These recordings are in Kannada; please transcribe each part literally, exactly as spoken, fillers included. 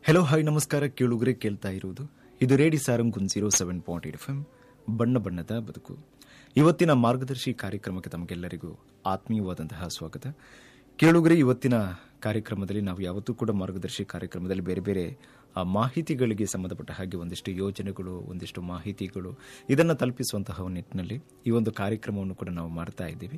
ಹೆಲೋ ಹಾಯ್ ನಮಸ್ಕಾರ. ಕೇಳುಗರೆ ಕೇಳ್ತಾ ಇರುವುದು ಇದು ರೇಡಿ ಸಾರಂಗುನ್ zero seven point eight F M ಬಣ್ಣ ಬಣ್ಣದ ಬದುಕು. ಇವತ್ತಿನ ಮಾರ್ಗದರ್ಶಿ ಕಾರ್ಯಕ್ರಮಕ್ಕೆ ತಮಗೆಲ್ಲರಿಗೂ ಆತ್ಮೀಯವಾದಂತಹ ಸ್ವಾಗತ. ಕೇಳುಗರೆ, ಇವತ್ತಿನ ಕಾರ್ಯಕ್ರಮದಲ್ಲಿ ನಾವು ಯಾವತ್ತೂ ಕೂಡ ಮಾರ್ಗದರ್ಶಿ ಕಾರ್ಯಕ್ರಮದಲ್ಲಿ ಬೇರೆ ಬೇರೆ ಮಾಹಿತಿಗಳಿಗೆ ಸಂಬಂಧಪಟ್ಟ ಹಾಗೆ ಒಂದಿಷ್ಟು ಯೋಜನೆಗಳು, ಒಂದಿಷ್ಟು ಮಾಹಿತಿಗಳು ಇದನ್ನು ತಲುಪಿಸುವಂತಹ ನಿಟ್ಟಿನಲ್ಲಿ ಈ ಒಂದು ಕಾರ್ಯಕ್ರಮವನ್ನು ಕೂಡ ನಾವು ಮಾಡ್ತಾ ಇದ್ದೀವಿ.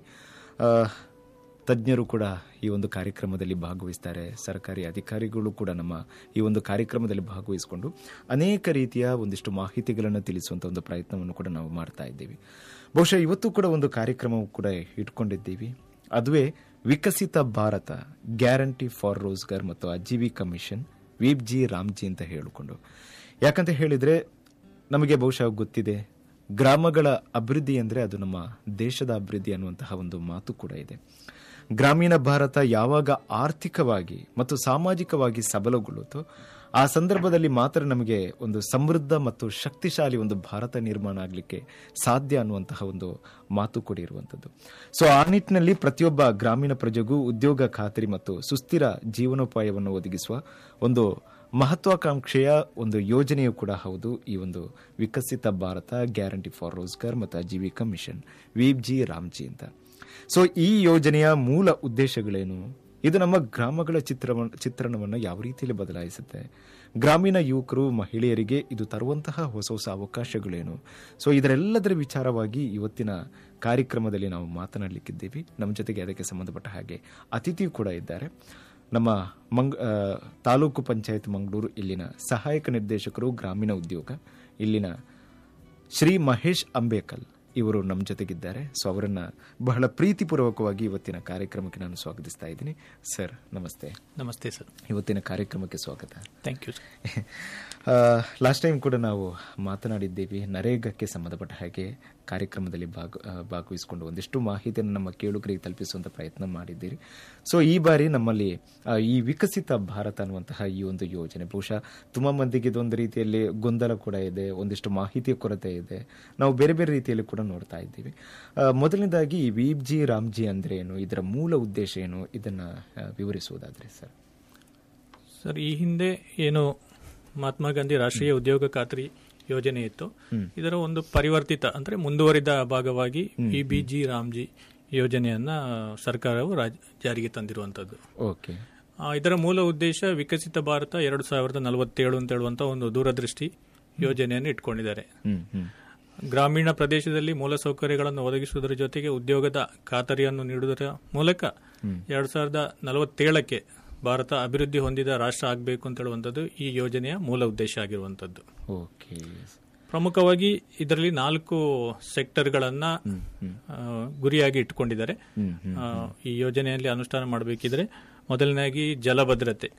ತಜ್ಞರು ಕೂಡ ಈ ಒಂದು ಕಾರ್ಯಕ್ರಮದಲ್ಲಿ ಭಾಗವಹಿಸ್ತಾರೆ. ಸರ್ಕಾರಿ ಅಧಿಕಾರಿಗಳು ಕೂಡ ನಮ್ಮ ಈ ಒಂದು ಕಾರ್ಯಕ್ರಮದಲ್ಲಿ ಭಾಗವಹಿಸಿಕೊಂಡು ಅನೇಕ ರೀತಿಯ ಒಂದಿಷ್ಟು ಮಾಹಿತಿಗಳನ್ನು ತಿಳಿಸುವಂಥ ಒಂದು ಪ್ರಯತ್ನವನ್ನು ಕೂಡ ನಾವು ಮಾಡ್ತಾ ಇದ್ದೀವಿ. ಬಹುಶಃ ಇವತ್ತು ಕೂಡ ಒಂದು ಕಾರ್ಯಕ್ರಮವು ಕೂಡ ಇಟ್ಕೊಂಡಿದ್ದೀವಿ. ಅದುವೇ ವಿಕಸಿತ ಭಾರತ ಗ್ಯಾರಂಟಿ ಫಾರ್ ರೋಜ್ಗಾರ್ ಮತ್ತು Aajeevika mission weep G Ramji ಅಂತ ಹೇಳಿಕೊಂಡು. ಯಾಕಂತ ಹೇಳಿದರೆ ನಮಗೆ ಬಹುಶಃ ಗೊತ್ತಿದೆ, ಗ್ರಾಮಗಳ ಅಭಿವೃದ್ಧಿ ಅಂದರೆ ಅದು ನಮ್ಮ ದೇಶದ ಅಭಿವೃದ್ಧಿ ಅನ್ನುವಂತಹ ಒಂದು ಮಾತು ಕೂಡ ಇದೆ. ಗ್ರಾಮೀಣ ಭಾರತ ಯಾವಾಗ ಆರ್ಥಿಕವಾಗಿ ಮತ್ತು ಸಾಮಾಜಿಕವಾಗಿ ಸಬಲಗೊಳ್ಳುತ್ತೋ ಆ ಸಂದರ್ಭದಲ್ಲಿ ಮಾತ್ರ ನಮಗೆ ಒಂದು ಸಮೃದ್ಧ ಮತ್ತು ಶಕ್ತಿಶಾಲಿ ಒಂದು ಭಾರತ ನಿರ್ಮಾಣ ಆಗಲಿಕ್ಕೆ ಸಾಧ್ಯ ಅನ್ನುವಂತಹ ಒಂದು ಮಾತು ಕೂಡ ಇರುವಂಥದ್ದು. ಸೊ ಆ ನಿಟ್ಟಿನಲ್ಲಿ ಪ್ರತಿಯೊಬ್ಬ ಗ್ರಾಮೀಣ ಪ್ರಜೆಗೂ ಉದ್ಯೋಗ ಖಾತರಿ ಮತ್ತು ಸುಸ್ಥಿರ ಜೀವನೋಪಾಯವನ್ನು ಒದಗಿಸುವ ಒಂದು ಮಹತ್ವಾಕಾಂಕ್ಷೆಯ ಒಂದು ಯೋಜನೆಯೂ ಕೂಡ ಹೌದು ಈ ಒಂದು ವಿಕಸಿತ ಭಾರತ ಗ್ಯಾರಂಟಿ ಫಾರ್ ರೋಜ್ಗಾರ್ ಮತ್ತು Aajeevika mission weep G Ramji ಅಂತ. ಸೊ ಈ ಯೋಜನೆಯ ಮೂಲ ಉದ್ದೇಶಗಳೇನು, ಇದು ನಮ್ಮ ಗ್ರಾಮಗಳ ಚಿತ್ರ ಚಿತ್ರಣವನ್ನು ಯಾವ ರೀತಿಯಲ್ಲಿ ಬದಲಾಯಿಸುತ್ತೆ, ಗ್ರಾಮೀಣ ಯುವಕರು ಮಹಿಳೆಯರಿಗೆ ಇದು ತರುವಂತಹ ಹೊಸ ಹೊಸ ಅವಕಾಶಗಳೇನು, ಸೊ ಇದರೆಲ್ಲದರ ವಿಚಾರವಾಗಿ ಇವತ್ತಿನ ಕಾರ್ಯಕ್ರಮದಲ್ಲಿ ನಾವು ಮಾತನಾಡಲಿಕ್ಕಿದ್ದೀವಿ. ನಮ್ಮ ಜೊತೆಗೆ ಅದಕ್ಕೆ ಸಂಬಂಧಪಟ್ಟ ಹಾಗೆ ಅತಿಥಿ ಕೂಡ ಇದ್ದಾರೆ. ನಮ್ಮ ಮಂಗ್ ತಾಲೂಕು ಪಂಚಾಯತ್ ಮಂಗಳೂರು ಇಲ್ಲಿನ ಸಹಾಯಕ ನಿರ್ದೇಶಕರು ಗ್ರಾಮೀಣ ಉದ್ಯೋಗ ಇಲ್ಲಿನ ಶ್ರೀ ಮಹೇಶ್ ಅಂಬೇಕಲ್ ಇವರು ನಮ್ಮ ಜೊತೆಗಿದ್ದಾರೆ. ಸೊ ಅವರನ್ನ ಬಹಳ ಪ್ರೀತಿಪೂರ್ವಕವಾಗಿ ಇವತ್ತಿನ ಕಾರ್ಯಕ್ರಮಕ್ಕೆ ನಾನು ಸ್ವಾಗತಿಸ್ತಾ ಇದ್ದೀನಿ. ಸರ್ ನಮಸ್ತೆ. ನಮಸ್ತೆ ಸರ್, ಇವತ್ತಿನ ಕಾರ್ಯಕ್ರಮಕ್ಕೆ ಸ್ವಾಗತ. Thank you. ಲಾಸ್ಟ್ ಟೈಮ್ ಕೂಡ ನಾವು ಮಾತನಾಡಿದ್ದೀವಿ, ನರೇಗಾಕ್ಕೆ ಸಂಬಂಧಪಟ್ಟ ಹಾಗೆ ಕಾರ್ಯಕ್ರಮದಲ್ಲಿ ಭಾಗ ಭಾಗವಹಿಸಿಕೊಂಡು ಒಂದಿಷ್ಟು ಮಾಹಿತಿಯನ್ನು ನಮ್ಮ ಕೇಳುಗರಿಗೆ ತಲುಪಿಸುವಂಥ ಪ್ರಯತ್ನ ಮಾಡಿದ್ದೀರಿ. ಸೊ ಈ ಬಾರಿ ನಮ್ಮಲ್ಲಿ ಈ ವಿಕಸಿತ ಭಾರತ ಅನ್ನುವಂತಹ ಈ ಒಂದು ಯೋಜನೆ ಬಹುಶಃ ತುಂಬ ಮಂದಿಗೆ ಇದೊಂದು ರೀತಿಯಲ್ಲಿ ಗೊಂದಲ ಕೂಡ ಇದೆ, ಒಂದಿಷ್ಟು ಮಾಹಿತಿಯ ಕೊರತೆ ಇದೆ, ನಾವು ಬೇರೆ ಬೇರೆ ರೀತಿಯಲ್ಲಿ ಕೂಡ ನೋಡ್ತಾ ಇದ್ದೀವಿ. ಮೊದಲನೇದಾಗಿ ಈ ವೀಪ್ ಜಿ ರಾಮ್ಜಿ ಅಂದ್ರೆ ಏನು, ಇದರ ಮೂಲ ಉದ್ದೇಶ ಏನು, ಇದನ್ನ ವಿವರಿಸುವುದಾದ್ರೆ ಸರ್. ಸರ್, ಈ ಹಿಂದೆ ಏನು ಮಹಾತ್ಮ ಗಾಂಧಿ ರಾಷ್ಟ್ರೀಯ ಉದ್ಯೋಗ ಖಾತ್ರಿ ಯೋಜನೆ ಇತ್ತು, ಇದರ ಒಂದು ಪರಿವರ್ತಿತ ಅಂದ್ರೆ ಮುಂದುವರಿದ ಭಾಗವಾಗಿ ವಿ ಬಿ ಜಿ ರಾಮ್ಜಿ ಯೋಜನೆಯನ್ನ ಸರ್ಕಾರವು ಜಾರಿಗೆ ತಂದಿರುವಂತದ್ದು. ಓಕೆ. ಇದರ ಮೂಲ ಉದ್ದೇಶ ವಿಕಸಿತ ಭಾರತ ಎರಡು ಸಾವಿರದ ನಲವತ್ತೇಳು ಅಂತ ಹೇಳುವಂತ ಒಂದು ದೂರದೃಷ್ಟಿ ಯೋಜನೆಯನ್ನು ಇಟ್ಕೊಂಡಿದ್ದಾರೆ. ಗ್ರಾಮೀಣ ಪ್ರದೇಶದಲ್ಲಿ ಮೂಲಸೌಕರ್ಯಗಳನ್ನು ಒದಗಿಸುವುದರ ಜೊತೆಗೆ ಉದ್ಯೋಗದ ಖಾತರಿಯನ್ನು ನೀಡುವುದರ ಮೂಲಕ ಎರಡ್ ಸಾವಿರದ ನಲವತ್ತೇಳಕ್ಕೆ ಭಾರತ ಅಭಿವೃದ್ಧಿ ಹೊಂದಿದ ರಾಷ್ಟ್ರ ಆಗಬೇಕು ಅಂತ ಹೇಳುವಂಥದ್ದು ಈ ಯೋಜನೆಯ ಮೂಲ ಉದ್ದೇಶ ಆಗಿರುವಂತದ್ದು. ಪ್ರಮುಖವಾಗಿ ಇದರಲ್ಲಿ ನಾಲ್ಕು ಸೆಕ್ಟರ್ಗಳನ್ನ ಗುರಿಯಾಗಿ ಇಟ್ಟುಕೊಂಡಿದ್ದಾರೆ. ಈ ಯೋಜನೆಯಲ್ಲಿ ಅನುಷ್ಠಾನ ಮಾಡಬೇಕಿದ್ರೆ ಮೊದಲನೇದಾಗಿ ಜಲಭದ್ರತೆ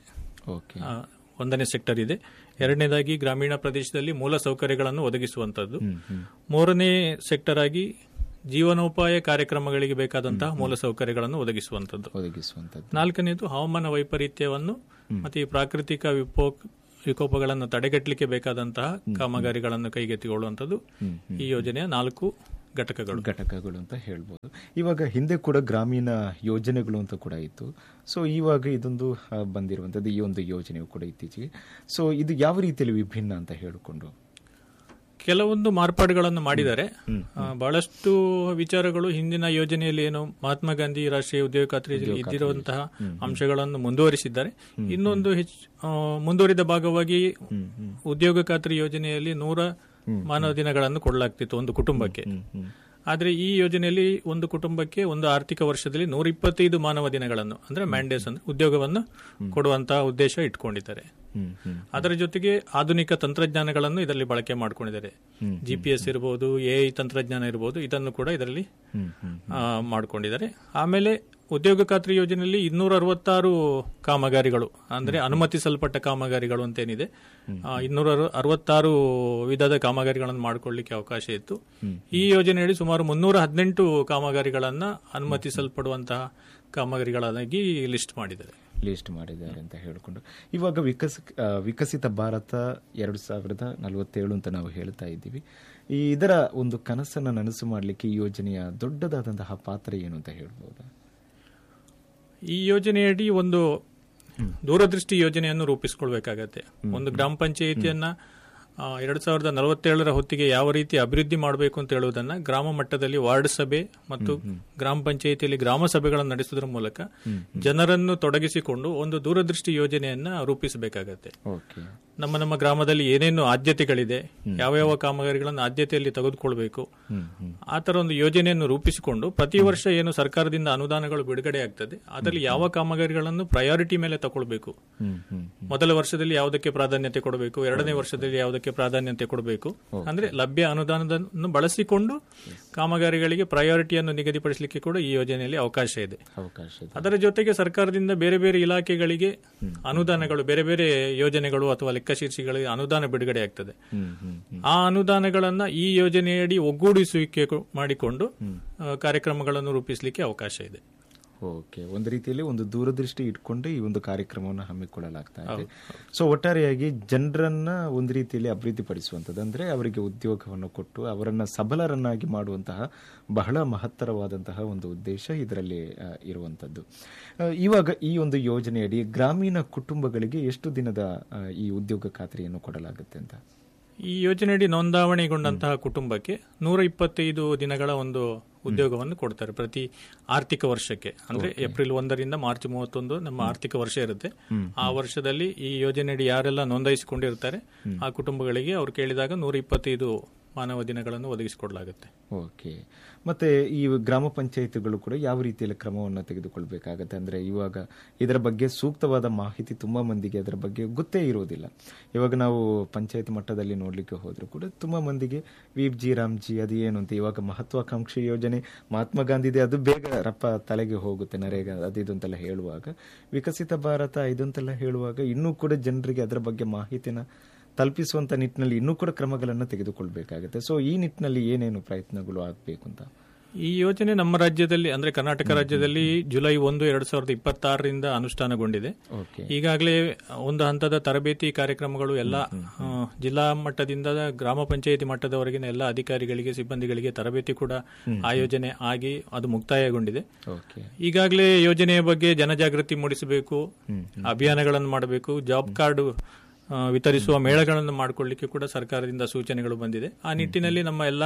ಒಂದನೇ ಸೆಕ್ಟರ್ ಇದೆ. ಎರಡನೇದಾಗಿ ಗ್ರಾಮೀಣ ಪ್ರದೇಶದಲ್ಲಿ ಮೂಲ ಸೌಕರ್ಯಗಳನ್ನು ಒದಗಿಸುವಂತದ್ದು. ಮೂರನೇ ಸೆಕ್ಟರ್ ಆಗಿ ಜೀವನೋಪಾಯ ಕಾರ್ಯಕ್ರಮಗಳಿಗೆ ಬೇಕಾದಂತಹ ಮೂಲಸೌಕರ್ಯಗಳನ್ನು ಒದಗಿಸುವಂತದ್ದು. ನಾಲ್ಕನೇದು ಹವಾಮಾನ ವೈಪರೀತ್ಯವನ್ನು ಮತ್ತು ಪ್ರಾಕೃತಿಕ ವಿಕೋಪಗಳನ್ನು ತಡೆಗಟ್ಟಲಿಕ್ಕೆ ಬೇಕಾದಂತಹ ಕಾಮಗಾರಿಗಳನ್ನು ಕೈಗೆತ್ತಿಕೊಳ್ಳುವಂಥದ್ದು ಈ ಯೋಜನೆಯ ನಾಲ್ಕು ಘಟಕಗಳು ಘಟಕಗಳು ಅಂತ ಹೇಳ್ಬೋದು. ಇವಾಗ ಹಿಂದೆ ಕೂಡ ಗ್ರಾಮೀಣ ಯೋಜನೆಗಳು ಅಂತ ಕೂಡ ಇತ್ತು. ಸೊ ಇವಾಗ ಇದೊಂದು ಬಂದಿರುವಂತದ್ದು ಈ ಒಂದು ಯೋಜನೆಯು ಕೂಡ ಇತ್ತೀಚೆಗೆ. ಸೊ ಇದು ಯಾವ ರೀತಿಯಲ್ಲಿ ವಿಭಿನ್ನ ಅಂತ ಹೇಳಿಕೊಂಡು ಕೆಲವೊಂದು ಮಾರ್ಪಾಡುಗಳನ್ನು ಮಾಡಿದ್ದಾರೆ. ಬಹಳಷ್ಟು ವಿಚಾರಗಳು ಹಿಂದಿನ ಯೋಜನೆಯಲ್ಲಿ ಏನು ಮಹಾತ್ಮ ಗಾಂಧಿ ರಾಷ್ಟ್ರೀಯ ಉದ್ಯೋಗ ಖಾತ್ರಿಯಲ್ಲಿ ಇದ್ದಿರುವಂತಹ ಅಂಶಗಳನ್ನು ಮುಂದುವರಿಸಿದ್ದಾರೆ. ಇನ್ನೊಂದು ಹೆಚ್ಚು ಮುಂದುವರಿದ ಭಾಗವಾಗಿ ಉದ್ಯೋಗ ಖಾತ್ರಿ ಯೋಜನೆಯಲ್ಲಿ ನೂರ ಮಾನವ ದಿನಗಳನ್ನು ಕೊಡಲಾಗ್ತಿತ್ತು ಒಂದು ಕುಟುಂಬಕ್ಕೆ. ಆದ್ರೆ ಈ ಯೋಜನೆಯಲ್ಲಿ ಒಂದು ಕುಟುಂಬಕ್ಕೆ ಒಂದು ಆರ್ಥಿಕ ವರ್ಷದಲ್ಲಿ ನೂರ ಇಪ್ಪತ್ತೈದು ಮಾನವ ದಿನಗಳನ್ನು ಅಂದ್ರೆ ಮ್ಯಾಂಡೇಸ್ ಅಂದ್ರೆ ಉದ್ಯೋಗವನ್ನು ಕೊಡುವಂತಹ ಉದ್ದೇಶ ಇಟ್ಕೊಂಡಿದ್ದಾರೆ. ಅದರ ಜೊತೆಗೆ ಆಧುನಿಕ ತಂತ್ರಜ್ಞಾನಗಳನ್ನು ಇದರಲ್ಲಿ ಬಳಕೆ ಮಾಡಿಕೊಂಡಿದ್ದಾರೆ. ಜಿಪಿಎಸ್ ಇರಬಹುದು, ಎಐ ತಂತ್ರಜ್ಞಾನ ಇರಬಹುದು, ಇದನ್ನು ಕೂಡ ಇದರಲ್ಲಿ ಮಾಡಿಕೊಂಡಿದ್ದಾರೆ. ಆಮೇಲೆ ಉದ್ಯೋಗ ಖಾತ್ರಿ ಯೋಜನೆಯಲ್ಲಿ ಇನ್ನೂರ ಅರವತ್ತಾರು ಕಾಮಗಾರಿಗಳು ಅಂದ್ರೆ ಅನುಮತಿಸಲ್ಪಟ್ಟ ಕಾಮಗಾರಿಗಳು ಅಂತೇನಿದೆ, ಇನ್ನೂರ ಅರವತ್ತಾರು ವಿಧದ ಕಾಮಗಾರಿಗಳನ್ನು ಮಾಡಿಕೊಳ್ಳಲಿಕ್ಕೆ ಅವಕಾಶ ಇತ್ತು. ಈ ಯೋಜನೆಯಲ್ಲಿ ಸುಮಾರು ಮುನ್ನೂರ ಹದಿನೆಂಟು ಕಾಮಗಾರಿಗಳನ್ನ ಅನುಮತಿಸಲ್ಪಡುವಂತಹ ಕಾಮಗಾರಿಗಳಾಗಿ ಲಿಸ್ಟ್ ಮಾಡಿದ್ದಾರೆ ಲಿಸ್ಟ್ ಮಾಡಿದ್ದಾರೆ ಅಂತ ಹೇಳಿಕೊಂಡು ಇವಾಗ ವಿಕಸ ವಿಕಸಿತ ಭಾರತ ಎರಡು ಸಾವಿರದ ನಲವತ್ತೇಳು ಅಂತ ನಾವು ಹೇಳ್ತಾ ಇದ್ದೀವಿ. ಈ ಇದರ ಒಂದು ಕನಸನ್ನು ನನಸು ಮಾಡಲಿಕ್ಕೆ ಈ ಯೋಜನೆಯ ದೊಡ್ಡದಾದಂತಹ ಪಾತ್ರ ಏನು ಅಂತ ಹೇಳ್ಬೋದಾ? ಈ ಯೋಜನೆಯಡಿ ಒಂದು ದೂರದೃಷ್ಟಿ ಯೋಜನೆಯನ್ನು ರೂಪಿಸಿಕೊಳ್ಬೇಕಾಗತ್ತೆ. ಒಂದು ಗ್ರಾಮ ಪಂಚಾಯಿತಿಯನ್ನ ಎರಡ್ ಸಾವಿರದ ನಲವತ್ತೇಳರ ಹೊತ್ತಿಗೆ ಯಾವ ರೀತಿ ಅಭಿವೃದ್ಧಿ ಮಾಡಬೇಕು ಅಂತ ಹೇಳುವುದನ್ನ ಗ್ರಾಮ ಮಟ್ಟದಲ್ಲಿ ವಾರ್ಡ್ ಸಭೆ ಮತ್ತು ಗ್ರಾಮ ಪಂಚಾಯಿತಿಯಲ್ಲಿ ಗ್ರಾಮ ಸಭೆಗಳನ್ನು ನಡೆಸುವುದರ ಮೂಲಕ ಜನರನ್ನು ತೊಡಗಿಸಿಕೊಂಡು ಒಂದು ದೂರದೃಷ್ಟಿ ಯೋಜನೆಯನ್ನ ರೂಪಿಸಬೇಕಾಗತ್ತೆ. ನಮ್ಮ ನಮ್ಮ ಗ್ರಾಮದಲ್ಲಿ ಏನೇನು ಆದ್ಯತೆಗಳಿದೆ, ಯಾವ ಯಾವ ಕಾಮಗಾರಿಗಳನ್ನು ಆದ್ಯತೆಯಲ್ಲಿ ತೆಗೆದುಕೊಳ್ಬೇಕು, ಆ ತರ ಒಂದು ಯೋಜನೆಯನ್ನು ರೂಪಿಸಿಕೊಂಡು ಪ್ರತಿ ವರ್ಷ ಏನು ಸರ್ಕಾರದಿಂದ ಅನುದಾನಗಳು ಬಿಡುಗಡೆ ಆಗ್ತದೆ ಅದರಲ್ಲಿ ಯಾವ ಕಾಮಗಾರಿಗಳನ್ನು ಪ್ರಯಾರಿಟಿ ಮೇಲೆ ತಗೊಳ್ಬೇಕು. ಮೊದಲ ವರ್ಷದಲ್ಲಿ ಯಾವುದಕ್ಕೆ ಪ್ರಾಧಾನ್ಯತೆ ಕೊಡಬೇಕು, ಎರಡನೇ ವರ್ಷದಲ್ಲಿ ಯಾವುದಕ್ಕೆ ಪ್ರಾಧಾನ್ಯತೆ ಕೊಡಬೇಕು, ಅಂದ್ರೆ ಲಭ್ಯ ಅನುದಾನವನ್ನು ಬಳಸಿಕೊಂಡು ಕಾಮಗಾರಿಗಳಿಗೆ ಪ್ರಯಾರಿಟಿಯನ್ನು ನಿಗದಿಪಡಿಸಲಿಕ್ಕೆ ಕೂಡ ಈ ಯೋಜನೆಯಲ್ಲಿ ಅವಕಾಶ ಇದೆ. ಅದರ ಜೊತೆಗೆ ಸರ್ಕಾರದಿಂದ ಬೇರೆ ಬೇರೆ ಇಲಾಖೆಗಳಿಗೆ ಅನುದಾನಗಳು, ಬೇರೆ ಬೇರೆ ಯೋಜನೆಗಳು ಅಥವಾ ಲೆಕ್ಕಶೀರ್ಷಿಗಳಿಗೆ ಅನುದಾನ ಬಿಡುಗಡೆ ಆಗ್ತದೆ. ಆ ಅನುದಾನಗಳನ್ನ ಈ ಯೋಜನೆಯಡಿ ಒಗ್ಗೂಡಿಸುವಿಕೆ ಮಾಡಿಕೊಂಡು ಕಾರ್ಯಕ್ರಮಗಳನ್ನು ರೂಪಿಸಲಿಕ್ಕೆ ಅವಕಾಶ ಇದೆ. ಓಕೆ, ಒಂದು ರೀತಿಯಲ್ಲಿ ಒಂದು ದೂರದೃಷ್ಟಿ ಇಟ್ಕೊಂಡು ಈ ಒಂದು ಕಾರ್ಯಕ್ರಮವನ್ನು ಹಮ್ಮಿಕೊಳ್ಳಲಾಗ್ತಾ ಇದೆ. ಸೊ ಒಟ್ಟಾರೆಯಾಗಿ ಜನರನ್ನ ಒಂದು ರೀತಿಯಲ್ಲಿ ಅಭಿವೃದ್ಧಿಪಡಿಸುವಂಥದ್ದು, ಅಂದ್ರೆ ಅವರಿಗೆ ಉದ್ಯೋಗವನ್ನು ಕೊಟ್ಟು ಅವರನ್ನ ಸಬಲರನ್ನಾಗಿ ಮಾಡುವಂತಹ ಬಹಳ ಮಹತ್ತರವಾದಂತಹ ಒಂದು ಉದ್ದೇಶ ಇದರಲ್ಲಿ ಇರುವಂತದ್ದು. ಇವಾಗ ಈ ಒಂದು ಯೋಜನೆಯಡಿ ಗ್ರಾಮೀಣ ಕುಟುಂಬಗಳಿಗೆ ಎಷ್ಟು ದಿನದ ಈ ಉದ್ಯೋಗ ಖಾತ್ರಿಯನ್ನು ಕೊಡಲಾಗುತ್ತೆ ಅಂತ? ಈ ಯೋಜನೆಯಡಿ ನೋಂದಾವಣೆಗೊಂಡಂತಹ ಕುಟುಂಬಕ್ಕೆ ನೂರ ಇಪ್ಪತ್ತೈದು ದಿನಗಳ ಒಂದು ಉದ್ಯೋಗವನ್ನು ಕೊಡ್ತಾರೆ ಪ್ರತಿ ಆರ್ಥಿಕ ವರ್ಷಕ್ಕೆ. ಅಂದ್ರೆ ಏಪ್ರಿಲ್ ಒಂದರಿಂದ ಮಾರ್ಚ್ ಮೂವತ್ತೊಂದು ನಮ್ಮ ಆರ್ಥಿಕ ವರ್ಷ ಇರುತ್ತೆ. ಆ ವರ್ಷದಲ್ಲಿ ಈ ಯೋಜನೆಯಡಿ ಯಾರೆಲ್ಲ ನೋಂದಾಯಿಸಿಕೊಂಡಿರ್ತಾರೆ ಆ ಕುಟುಂಬಗಳಿಗೆ ಅವ್ರು ಕೇಳಿದಾಗ ನೂರ ಇಪ್ಪತ್ತೈದು ಮಾನವ ದಿನಗಳನ್ನು ಒದಗಿಸಿಕೊಡಲಾಗುತ್ತೆ. ಓಕೆ, ಮತ್ತೆ ಈ ಗ್ರಾಮ ಪಂಚಾಯಿತಿಗಳು ಕೂಡ ಯಾವ ರೀತಿಯಲ್ಲಿ ಕ್ರಮವನ್ನು ತೆಗೆದುಕೊಳ್ಬೇಕಾಗತ್ತೆ? ಅಂದ್ರೆ ಇವಾಗ ಇದರ ಬಗ್ಗೆ ಸೂಕ್ತವಾದ ಮಾಹಿತಿ ತುಂಬಾ ಮಂದಿಗೆ ಅದರ ಬಗ್ಗೆ ಗೊತ್ತೇ ಇರುವುದಿಲ್ಲ. ಇವಾಗ ನಾವು ಪಂಚಾಯತ್ ಮಟ್ಟದಲ್ಲಿ ನೋಡ್ಲಿಕ್ಕೆ ಹೋದ್ರು ಕೂಡ ತುಂಬಾ ಮಂದಿಗೆ ವೀಪ್ ಜಿ ರಾಮ್ಜಿ ಅದು ಏನು ಅಂತ, ಇವಾಗ ಮಹತ್ವಾಕಾಂಕ್ಷಿ ಯೋಜನೆ ಮಹಾತ್ಮ ಗಾಂಧಿದೆ ಅದು ಬೇಗ ರಪ್ಪ ತಲೆಗೆ ಹೋಗುತ್ತೆ, ನರೇಗಾ ಅದಿದು ಅಂತೆಲ್ಲ ಹೇಳುವಾಗ, ವಿಕಸಿತ ಭಾರತ ಇದಂತೆಲ್ಲ ಹೇಳುವಾಗ ಇನ್ನೂ ಕೂಡ ಜನರಿಗೆ ಅದರ ಬಗ್ಗೆ ಮಾಹಿತಿನ ತಲುಪಿಸುವಂತ ನಿಟ್ಟಿನಲ್ಲಿ ಇನ್ನೂ ಕೂಡ ಕ್ರಮಗಳನ್ನು ತೆಗೆದುಕೊಳ್ಬೇಕಾಗುತ್ತೆ. ಸೊ ಈ ನಿಟ್ಟಿನಲ್ಲಿ ಏನೇನು ಪ್ರಯತ್ನಗಳು ಆಗಬೇಕು ಅಂತ? ಈ ಯೋಜನೆ ನಮ್ಮ ರಾಜ್ಯದಲ್ಲಿ ಅಂದ್ರೆ ಕರ್ನಾಟಕ ರಾಜ್ಯದಲ್ಲಿ ಜುಲೈ ಒಂದು ಎರಡ್ ಸಾವಿರದ ಇಪ್ಪತ್ತಾರರಿಂದ ಅನುಷ್ಠಾನಗೊಂಡಿದೆ. ಈಗಾಗಲೇ ಒಂದು ಹಂತದ ತರಬೇತಿ ಕಾರ್ಯಕ್ರಮಗಳು ಎಲ್ಲ ಜಿಲ್ಲಾ ಮಟ್ಟದಿಂದ ಗ್ರಾಮ ಪಂಚಾಯಿತಿ ಮಟ್ಟದವರೆಗಿನ ಎಲ್ಲ ಅಧಿಕಾರಿಗಳಿಗೆ, ಸಿಬ್ಬಂದಿಗಳಿಗೆ ತರಬೇತಿ ಕೂಡ ಆಯೋಜನೆ ಆಗಿ ಅದು ಮುಕ್ತಾಯಗೊಂಡಿದೆ. ಈಗಾಗಲೇ ಯೋಜನೆಯ ಬಗ್ಗೆ ಜನಜಾಗೃತಿ ಮೂಡಿಸಬೇಕು, ಅಭಿಯಾನಗಳನ್ನು ಮಾಡಬೇಕು, ಜಾಬ್ ಕಾರ್ಡ್ ವಿತರಿಸುವ ಮೇಳಗಳನ್ನು ಮಾಡಿಕೊಳ್ಳಲಿಕ್ಕೆ ಕೂಡ ಸರ್ಕಾರದಿಂದ ಸೂಚನೆಗಳು ಬಂದಿದೆ. ಆ ನಿಟ್ಟಿನಲ್ಲಿ ನಮ್ಮ ಎಲ್ಲ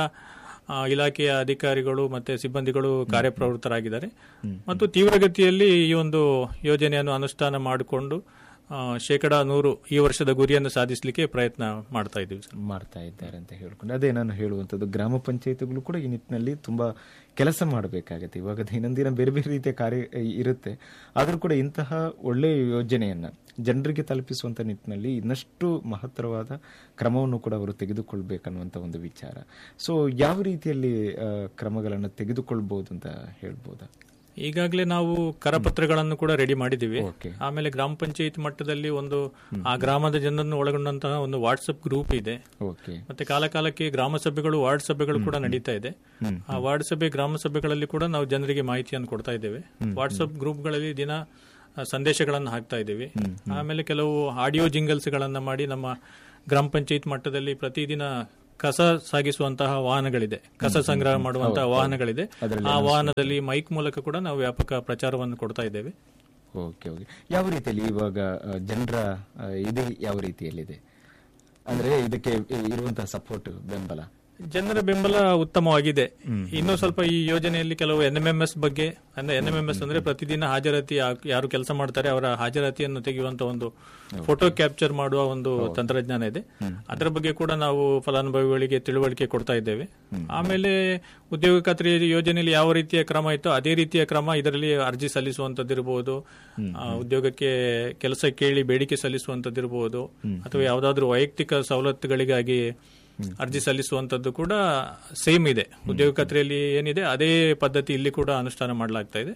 ಇಲಾಖೆಯ ಅಧಿಕಾರಿಗಳು ಮತ್ತೆ ಸಿಬ್ಬಂದಿಗಳು ಕಾರ್ಯಪ್ರವೃತ್ತರಾಗಿದ್ದಾರೆ ಮತ್ತು ತೀವ್ರಗತಿಯಲ್ಲಿ ಈ ಒಂದು ಯೋಜನೆಯನ್ನು ಅನುಷ್ಠಾನ ಮಾಡಿಕೊಂಡು ಶೇಕಡಾ ನೂರು ಈ ವರ್ಷದ ಗುರಿಯನ್ನು ಸಾಧಿಸಲಿಕ್ಕೆ ಪ್ರಯತ್ನ ಮಾಡ್ತಾ ಇದ್ದೀವಿ ಮಾಡ್ತಾ ಇದ್ದಾರೆ ಅಂತ ಹೇಳ್ಕೊಂಡು, ಅದೇ ನಾನು ಹೇಳುವಂಥದ್ದು, ಗ್ರಾಮ ಪಂಚಾಯಿತಿಗಳು ಕೂಡ ಈ ನಿಟ್ಟಿನಲ್ಲಿ ತುಂಬಾ ಕೆಲಸ ಮಾಡಬೇಕಾಗತ್ತೆ. ಇವಾಗ ದೈನಂದಿನ ಬೇರೆ ಬೇರೆ ರೀತಿಯ ಕಾರ್ಯ ಇರುತ್ತೆ, ಆದರೂ ಕೂಡ ಇಂತಹ ಒಳ್ಳೆಯ ಯೋಜನೆಯನ್ನ ಜನರಿಗೆ ತಲುಪಿಸುವಂತ ನಿಟ್ಟಿನಲ್ಲಿ ಇನ್ನಷ್ಟು ಮಹತ್ತರವಾದ ಕ್ರಮವನ್ನು ಕೂಡ ಅವರು ತೆಗೆದುಕೊಳ್ಬೇಕನ್ನುವಂತ ಒಂದು ವಿಚಾರ. ಸೊ ಯಾವ ರೀತಿಯಲ್ಲಿ ಕ್ರಮಗಳನ್ನು ತೆಗೆದುಕೊಳ್ಬಹುದು ಅಂತ ಹೇಳ್ಬೋದಾ? ಈಗಾಗಲೇ ನಾವು ಕರಪತ್ರಗಳನ್ನು ಕೂಡ ರೆಡಿ ಮಾಡಿದ್ದೀವಿ. ಆಮೇಲೆ ಗ್ರಾಮ ಪಂಚಾಯತ್ ಮಟ್ಟದಲ್ಲಿ ಒಂದು ಆ ಗ್ರಾಮದ ಜನರನ್ನು ಒಳಗೊಂಡಂತಹ ಒಂದು ವಾಟ್ಸ್ಆಪ್ ಗ್ರೂಪ್ ಇದೆ. ಮತ್ತೆ ಕಾಲ ಕಾಲಕ್ಕೆ ಗ್ರಾಮ ಸಭೆಗಳು, ವಾರ್ಡ್ ಸಭೆಗಳು ಕೂಡ ನಡೀತಾ ಇದೆ. ಆ ವಾರ್ಡ್ ಸಭೆ, ಗ್ರಾಮ ಸಭೆಗಳಲ್ಲಿ ಕೂಡ ನಾವು ಜನರಿಗೆ ಮಾಹಿತಿಯನ್ನು ಕೊಡ್ತಾ ಇದ್ದೇವೆ. ವಾಟ್ಸ್ಆಪ್ ಗ್ರೂಪ್ಗಳಲ್ಲಿ ದಿನ ಸಂದೇಶಗಳನ್ನು ಹಾಕ್ತಾ ಇದ್ದೀವಿ. ಆಮೇಲೆ ಕೆಲವು ಆಡಿಯೋ ಜಿಂಗಲ್ಸ್ ಗಳನ್ನ ಮಾಡಿ ನಮ್ಮ ಗ್ರಾಮ ಪಂಚಾಯತ್ ಮಟ್ಟದಲ್ಲಿ ಪ್ರತಿದಿನ ಕಸ ಸಾಗಿಸುವಂತಹ ವಾಹನಗಳಿದೆ, ಕಸ ಸಂಗ್ರಹ ಮಾಡುವಂತಹ ವಾಹನಗಳಿದೆ. ಆ ವಾಹನದಲ್ಲಿ ಮೈಕ್ ಮೂಲಕ ಕೂಡ ನಾವು ವ್ಯಾಪಕ ಪ್ರಚಾರವನ್ನು ಕೊಡ್ತಾ ಇದ್ದೇವೆ. ಓಕೆ ಓಕೆ ಯಾವ ರೀತಿಯಲ್ಲಿ ಇವಾಗ ಜನರ ಇದು ಯಾವ ರೀತಿಯಲ್ಲಿದೆ ಅಂದ್ರೆ ಇದಕ್ಕೆ ಇರುವಂತಹ ಸಪೋರ್ಟ್, ಬೆಂಬಲ? ಜನರ ಬೆಂಬಲ ಉತ್ತಮವಾಗಿದೆ. ಇನ್ನೂ ಸ್ವಲ್ಪ ಈ ಯೋಜನೆಯಲ್ಲಿ ಕೆಲವು ಎನ್ ಎಂ ಎಂ ಎಸ್ ಬಗ್ಗೆ, ಅಂದ್ರೆ ಎನ್ ಎಂ ಎಂ ಎಸ್ ಅಂದ್ರೆ ಪ್ರತಿದಿನ ಹಾಜರಾತಿ ಯಾರು ಕೆಲಸ ಮಾಡ್ತಾರೆ ಅವರ ಹಾಜರಾತಿಯನ್ನು ತೆಗೆಯುವಂತ ಒಂದು ಫೋಟೋ ಕ್ಯಾಪ್ಚರ್ ಮಾಡುವ ಒಂದು ತಂತ್ರಜ್ಞಾನ ಇದೆ. ಅದರ ಬಗ್ಗೆ ಕೂಡ ನಾವು ಫಲಾನುಭವಿಗಳಿಗೆ ತಿಳುವಳಿಕೆ ಕೊಡ್ತಾ ಇದ್ದೇವೆ. ಆಮೇಲೆ ಉದ್ಯೋಗ ಖಾತ್ರಿ ಯೋಜನೆಯಲ್ಲಿ ಯಾವ ರೀತಿಯ ಕ್ರಮ ಇತ್ತು ಅದೇ ರೀತಿಯ ಕ್ರಮ ಇದರಲ್ಲಿ ಅರ್ಜಿ ಸಲ್ಲಿಸುವಂತದ್ದಿರಬಹುದು, ಉದ್ಯೋಗಕ್ಕೆ ಕೆಲಸ ಕೇಳಿ ಬೇಡಿಕೆ ಸಲ್ಲಿಸುವಂತದ್ದಿರಬಹುದು, ಅಥವಾ ಯಾವುದಾದ್ರೂ ವೈಯಕ್ತಿಕ ಸವಲತ್ತುಗಳಿಗಾಗಿ ಅರ್ಜಿ ಸಲ್ಲಿಸುವಂತದ್ದು ಕೂಡ ಸೇಮ್ ಇದೆ. ಉದ್ಯೋಗ ಖಾತ್ರಿಯಲ್ಲಿ ಏನಿದೆ ಅದೇ ಪದ್ಧತಿ ಇಲ್ಲಿ ಕೂಡ ಅನುಷ್ಠಾನ ಮಾಡಲಾಗ್ತಾ ಇದೆ.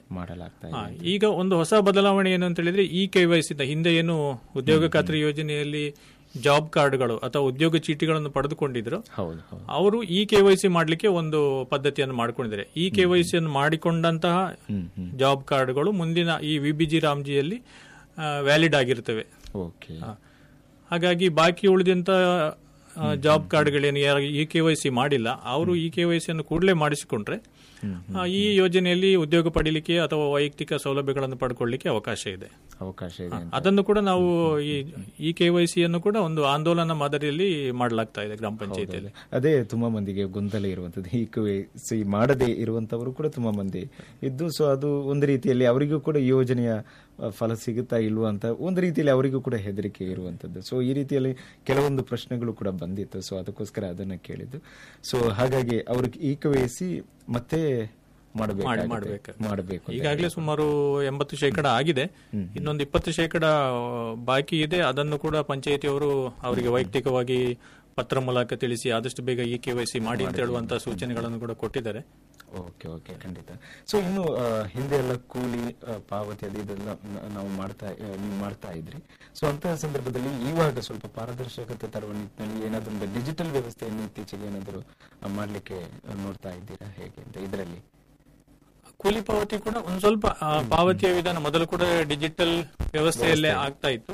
ಈಗ ಒಂದು ಹೊಸ ಬದಲಾವಣೆ ಏನು ಅಂತ ಹೇಳಿದ್ರೆ, ಇ ಕೆವೈಸಿ ಹಿಂದೆ ಏನು ಉದ್ಯೋಗ ಖಾತ್ರಿ ಯೋಜನೆಯಲ್ಲಿ ಜಾಬ್ ಕಾರ್ಡ್ಗಳು ಅಥವಾ ಉದ್ಯೋಗ ಚೀಟಿಗಳನ್ನು ಪಡೆದುಕೊಂಡಿದ್ರು, ಅವರು ಇ ಕೆವೈಸಿ ಮಾಡಲಿಕ್ಕೆ ಒಂದು ಪದ್ಧತಿಯನ್ನು ಮಾಡಿಕೊಂಡಿದ್ದಾರೆ. ಇ ಕೆವೈಸಿಯನ್ನು ಮಾಡಿಕೊಂಡಂತಹ ಜಾಬ್ ಕಾರ್ಡ್ಗಳು ಮುಂದಿನ ಈ ವಿಬಿಜಿ ರಾಮ್ಜಿಯಲ್ಲಿ ವ್ಯಾಲಿಡ್ ಆಗಿರ್ತವೆ. ಹಾಗಾಗಿ ಬಾಕಿ ಉಳಿದಂತ ಜಾಬ್ ಕಾರ್ಡ್ಗಳೇನು ಯಾರು ಇ ಕೆ ವೈ ಸಿ ಮಾಡಿಲ್ಲ ಅವರು ಇ ಕೆ ವೈ ಸಿ ಅನ್ನು ಕೂಡಲೇ ಮಾಡಿಸಿಕೊಂಡ್ರೆ ಆ, ಈ ಯೋಜನೆಯಲ್ಲಿ ಉದ್ಯೋಗ ಪಡೀಲಿಕ್ಕೆ ಅಥವಾ ವೈಯಕ್ತಿಕ ಸೌಲಭ್ಯಗಳನ್ನು ಪಡ್ಕೊಳ್ಳಿಕ್ಕೆ ಅವಕಾಶ ಇದೆ. ಅವಕಾಶ ಇದೆ. ಅದನ್ನು ಕೂಡ ನಾವು ಈ ಈ ಕೆವೈಸಿ ಅನ್ನು ಕೂಡ ಒಂದು ಆಂದೋಲನ ಮಾದರಿಯಲ್ಲಿ ಮಾಡಲಾಗ್ತಾ ಇದೆ ಗ್ರಾಮ ಪಂಚಾಯತಿಯಲ್ಲಿ. ಅದೇ ತುಂಬಾ ಮಂದಿಗೆ ಗೊಂದಲ ಇರುವಂತದ್ದು, ಈ ಕೆವೈಸಿ ಮಾಡದೇ ಇರುವಂತವರು ಕೂಡ ತುಂಬಾ ಮಂದಿ ಇದ್ದು, ಸೊ ಅದು ಒಂದು ರೀತಿಯಲ್ಲಿ ಅವರಿಗೂ ಕೂಡ ಈ ಯೋಜನೆಯ ಫಲ ಸಿಗುತ್ತಾ ಇಲ್ವಾ ಅಂತ ಒಂದು ರೀತಿಯಲ್ಲಿ ಅವರಿಗೂ ಕೂಡ ಹೆದರಿಕೆ ಇರುವಂತದ್ದು. ಸೊ ಈ ರೀತಿಯಲ್ಲಿ ಕೆಲವೊಂದು ಪ್ರಶ್ನೆಗಳು ಕೂಡ ಬಂದಿತ್ತು, ಸೊ ಅದಕ್ಕೋಸ್ಕರ ಅದನ್ನ ಕೇಳಿದ್ದು. ಸೊ ಹಾಗಾಗಿ ಅವ್ರಿಗೆ ಈ ಕೆವೈಸಿ ಮತ್ತೆ ಮಾಡಬೇಕು. ಈಗಾಗಲೇ ಸುಮಾರು ಎಂಬತ್ತು ಶೇಕಡ ಆಗಿದೆ, ಇನ್ನೊಂದು ಇಪ್ಪತ್ತು ಶೇಕಡ ಬಾಕಿ ಇದೆ. ಅದನ್ನು ಕೂಡ ಪಂಚಾಯತಿಯವರು ಅವರಿಗೆ ವೈಯಕ್ತಿಕವಾಗಿ ಪತ್ರ ಮೂಲಕ ತಿಳಿಸಿ ಆದಷ್ಟು ಬೇಗ ಈ ಕೆವೈಸಿ ಮಾಡಿ ಅಂತ ಹೇಳುವಂತಹ ಸೂಚನೆಗಳನ್ನು ಕೂಡ ಕೊಟ್ಟಿದ್ದಾರೆ. ಓಕೆ ಓಕೆ ಖಂಡಿತ. ಸೊ ಇನ್ನು ಹಿಂದೆ ಎಲ್ಲ ಕೂಲಿ ಪಾವತಿ ಅದು ಇದೆಲ್ಲ ನಾವು ಮಾಡ್ತಾ ನೀವು ಮಾಡ್ತಾ ಇದ್ರಿ. ಸೊ ಅಂತಹ ಸಂದರ್ಭದಲ್ಲಿ ಇವಾಗ ಸ್ವಲ್ಪ ಪಾರದರ್ಶಕತೆ ತರುವ ನಿಟ್ಟಿನಲ್ಲಿ ಏನಾದ್ರೂ ಡಿಜಿಟಲ್ ವ್ಯವಸ್ಥೆಯನ್ನು ಇತ್ತೀಚೆಗೆ ಏನಾದರೂ ಮಾಡ್ಲಿಕ್ಕೆ ನೋಡ್ತಾ ಇದ್ದೀರಾ ಹೇಗೆ ಅಂತ? ಇದರಲ್ಲಿ ಕೂಲಿ ಪಾವತಿ ಕೂಡ ಒಂದು ಸ್ವಲ್ಪ ಪಾವತಿಯ ವಿಧಾನ ಮೊದಲು ಕೂಡ ಡಿಜಿಟಲ್ ವ್ಯವಸ್ಥೆಯಲ್ಲೇ ಆಗ್ತಾ ಇತ್ತು.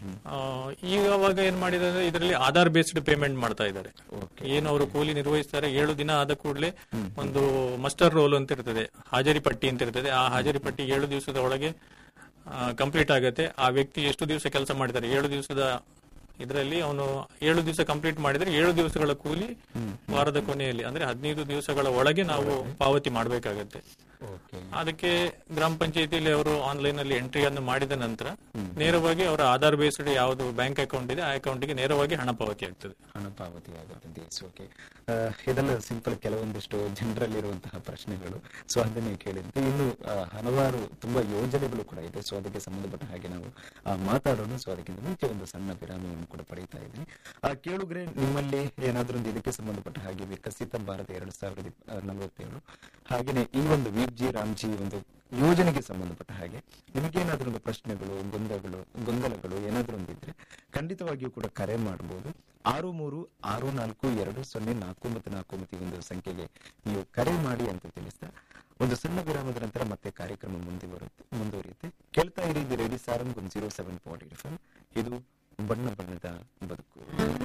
ಈಗ ಅವಾಗ ಏನ್ ಮಾಡಿದ್ರೆ ಇದರಲ್ಲಿ ಆಧಾರ್ ಬೇಸ್ಡ್ ಪೇಮೆಂಟ್ ಮಾಡ್ತಾ ಇದ್ದಾರೆ. ಏನು ಅವರು ಕೂಲಿ ನಿರ್ವಹಿಸ್ತಾರೆ, ಏಳು ದಿನ ಆದ ಕೂಡಲೇ ಒಂದು ಮಸ್ಟರ್ ರೋಲ್ ಅಂತ ಇರ್ತದೆ, ಹಾಜರಿ ಪಟ್ಟಿ ಅಂತ ಇರ್ತದೆ. ಆ ಹಾಜರಿ ಪಟ್ಟಿ ಏಳು ದಿವಸದ ಒಳಗೆ ಕಂಪ್ಲೀಟ್ ಆಗುತ್ತೆ. ಆ ವ್ಯಕ್ತಿ ಎಷ್ಟು ದಿವಸ ಕೆಲಸ ಮಾಡಿದ್ದಾರೆ, ಏಳು ದಿವಸದ ಇದರಲ್ಲಿ ಅವನು ಏಳು ದಿವಸ ಕಂಪ್ಲೀಟ್ ಮಾಡಿದ್ರೆ ಏಳು ದಿವಸಗಳ ಕೂಲಿ ವಾರದ ಕೊನೆಯಲ್ಲಿ ಅಂದ್ರೆ ಹದಿನೈದು ದಿವಸಗಳ ಒಳಗೆ ನಾವು ಪಾವತಿ ಮಾಡಬೇಕಾಗತ್ತೆ. ಅದಕ್ಕೆ ಗ್ರಾಮ ಪಂಚಾಯತಿಯಲ್ಲಿ ಅವರು ಆನ್ಲೈನ್ ಅಲ್ಲಿ ಎಂಟ್ರಿಯನ್ನು ಮಾಡಿದ ನಂತರ ನೇರವಾಗಿ ಅವರ ಆಧಾರ್ ಬೇಸ್ಡ್ ಯಾವುದು ಬ್ಯಾಂಕ್ ಅಕೌಂಟ್ ಇದೆ ಆ ಅಕೌಂಟ್ಗೆ ನೇರವಾಗಿ ಹಣ ಪಾವತಿ ಆಗ್ತದೆ. ಹಣ ಪಾವತಿ ಆಗುತ್ತದೆ. ಓಕೆ, ಇದೆಲ್ಲ ಸಿಂಪಲ್ ಕೆಲವೊಂದಿಷ್ಟು ಜನರಲ್ಲಿರುವಂತಹ ಪ್ರಶ್ನೆಗಳು. ಸೊ ಅದನ್ನೇ ಕೇಳಿದ್ವಿ. ಇನ್ನು ಹಲವಾರು ತುಂಬಾ ಯೋಜನೆಗಳು ಕೂಡ ಇದೆ. ಸೊ ಅದಕ್ಕೆ ಸಂಬಂಧಪಟ್ಟ ಹಾಗೆ ನಾವು ಮಾತಾಡೋಣ. ಸೊ ಅದಕ್ಕಿಂತ ಮುಂಚೆ ಒಂದು ಸಣ್ಣ ವಿರಾಮವನ್ನು ಕೂಡ ಪಡೀತಾ ಇದ್ದೀನಿ. ಕೇಳುಗ್ರೆ, ನಿಮ್ಮಲ್ಲಿ ಏನಾದ್ರೂ ಒಂದು ಇದಕ್ಕೆ ಸಂಬಂಧಪಟ್ಟ ಹಾಗೆ ವಿಕಸಿತ ಭಾರತ ಎರಡ್ ಸಾವಿರದ ನಲವತ್ತೇಳು ಹಾಗೇನೆ ಈ ಒಂದು ವಿಜಿ ರಾಮ್ಜಿ ಒಂದು ಯೋಜನೆಗೆ ಸಂಬಂಧಪಟ್ಟ ಹಾಗೆ ನಿಮಗೇನಾದ್ರೂ ಒಂದು ಪ್ರಶ್ನೆಗಳು, ಗೊಂದಲಗಳು ಗೊಂದಲಗಳು ಏನಾದ್ರೂ ಒಂದಿದ್ರೆ ಖಂಡಿತವಾಗಿಯೂ ಕೂಡ ಕರೆ ಮಾಡಬಹುದು. ಆರು ಮೂರು ಆರು ನಾಲ್ಕು ಎರಡು ಸೊನ್ನೆ ನಾಲ್ಕು ಮತ್ತು ನಾಲ್ಕು ಮತ್ತು ಈ ಒಂದು ಸಂಖ್ಯೆಗೆ ನೀವು ಕರೆ ಮಾಡಿ ಅಂತ ತಿಳಿಸ್ತಾ ಒಂದು ಸಣ್ಣ ವಿರಾಮದ ನಂತರ ಮತ್ತೆ ಕಾರ್ಯಕ್ರಮ ಮುಂದುವರುತ್ತೆ ಮುಂದುವರಿಯುತ್ತೆ ಕೇಳ್ತಾ ಇರಿ radio Sarang zero seven point eight F M. ಇದು ಬಣ್ಣ ಬಣ್ಣದ ಬದುಕು.